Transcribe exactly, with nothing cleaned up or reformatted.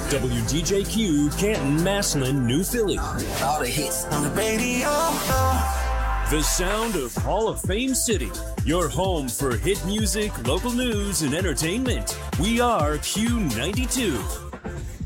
W D J Q, Canton, Massillon, New Philly. All the hits on the radio. The sound of Hall of Fame City. Your home for hit music, local news, and entertainment. We are Q ninety-two.